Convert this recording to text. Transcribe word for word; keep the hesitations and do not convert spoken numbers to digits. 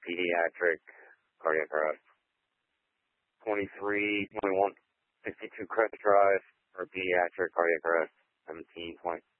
pediatric cardiac arrest. twenty-three twenty-one sixty-two Crest Drive for pediatric cardiac arrest. seventeen point